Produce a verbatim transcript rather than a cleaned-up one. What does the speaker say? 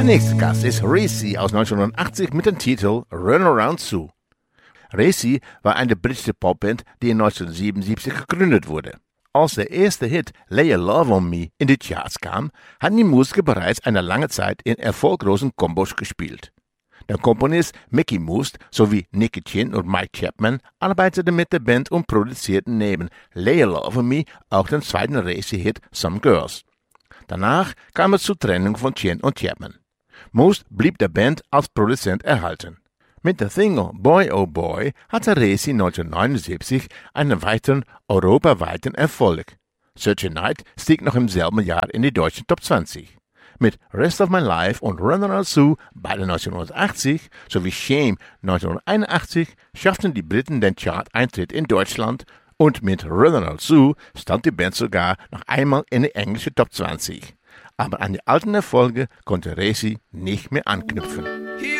Mein nächster Gast ist Racey aus neunzehnhundertachtzig mit dem Titel Runaround Sue. Racey war eine britische Popband, die in neunzehnhundertsiebenundsiebzig gegründet wurde. Als der erste Hit Lay Your Love on Me in die Charts kam, hatten die Musiker bereits eine lange Zeit in erfolglosen Kombos gespielt. Der Komponist Mickey Moose sowie Nicky Chinn und Mike Chapman arbeiteten mit der Band und produzierten neben Lay Your Love on Me auch den zweiten Racey-Hit Some Girls. Danach kam es zur Trennung von Chinn und Chapman. Moose blieb der Band als Produzent erhalten. Mit der Single Boy Oh Boy hatte Racey neunzehnhundertneunundsiebzig einen weiteren europaweiten Erfolg. Such a Night stieg noch im selben Jahr in die deutschen Top zwanzig. Mit Rest of My Life und Runaround Sue, beide neunzehnhundertachtzig, sowie Shame neunzehnhunderteinundachtzig schafften die Briten den Chart-Eintritt in Deutschland und mit Runaround Sue stand die Band sogar noch einmal in die englische Top zwanzig. Aber an die alten Erfolge konnte Racey nicht mehr anknüpfen.